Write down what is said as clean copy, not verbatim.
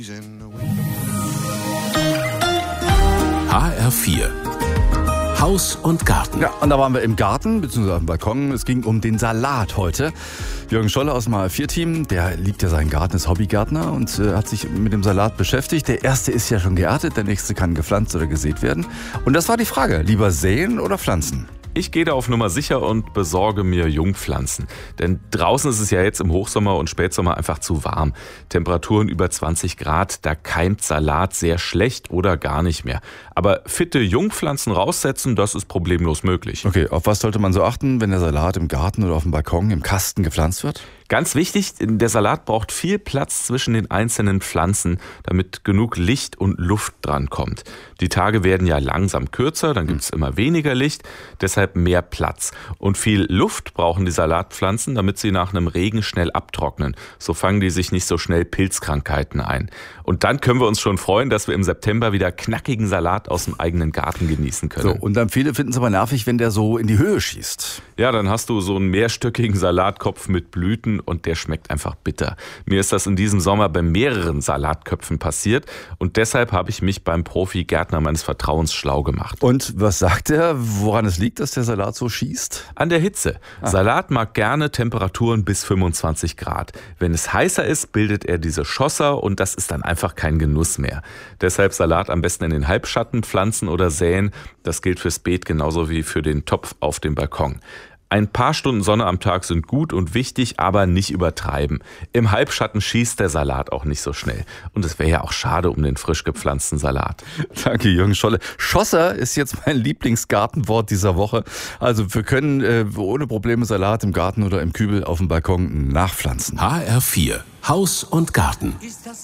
HR4 Haus und Garten. Ja, und da waren wir im Garten, beziehungsweise auf dem Balkon. Es ging um den Salat heute. Jürgen Scholle aus dem HR4-Team, der liebt ja seinen Garten, ist Hobbygärtner und hat sich mit dem Salat beschäftigt. Der erste ist ja schon geerntet, der nächste kann gepflanzt oder gesät werden. Und das war die Frage, lieber säen oder pflanzen? Ich gehe da auf Nummer sicher und besorge mir Jungpflanzen. Denn draußen ist es ja jetzt im Hochsommer und Spätsommer einfach zu warm. Temperaturen über 20 Grad, da keimt Salat sehr schlecht oder gar nicht mehr. Aber fitte Jungpflanzen raussetzen, das ist problemlos möglich. Okay, auf was sollte man so achten, wenn der Salat im Garten oder auf dem Balkon, im Kasten gepflanzt wird? Ganz wichtig, der Salat braucht viel Platz zwischen den einzelnen Pflanzen, damit genug Licht und Luft dran kommt. Die Tage werden ja langsam kürzer, dann gibt es immer weniger Licht, deshalb mehr Platz. Und viel Luft brauchen die Salatpflanzen, damit sie nach einem Regen schnell abtrocknen. So fangen die sich nicht so schnell Pilzkrankheiten ein. Und dann können wir uns schon freuen, dass wir im September wieder knackigen Salat aus dem eigenen Garten genießen können. So, und dann viele finden es aber nervig, wenn der so in die Höhe schießt. Ja, dann hast du so einen mehrstöckigen Salatkopf mit Blüten und der schmeckt einfach bitter. Mir ist das in diesem Sommer bei mehreren Salatköpfen passiert und deshalb habe ich mich beim Profi-Gärtner meines Vertrauens schlau gemacht. Und was sagt er, woran es liegt, dass der Salat so schießt? An der Hitze. Salat mag gerne Temperaturen bis 25 Grad. Wenn es heißer ist, bildet er diese Schlosser und das ist dann einfach kein Genuss mehr. Deshalb Salat am besten in den Halbschatten pflanzen oder säen. Das gilt fürs Beet genauso wie für den Topf auf dem Balkon. Ein paar Stunden Sonne am Tag sind gut und wichtig, aber nicht übertreiben. Im Halbschatten schießt der Salat auch nicht so schnell. Und es wäre ja auch schade um den frisch gepflanzten Salat. Danke, Jürgen Scholle. Schlosser ist jetzt mein Lieblingsgartenwort dieser Woche. Also wir können ohne Probleme Salat im Garten oder im Kübel auf dem Balkon nachpflanzen. HR4 Haus und Garten.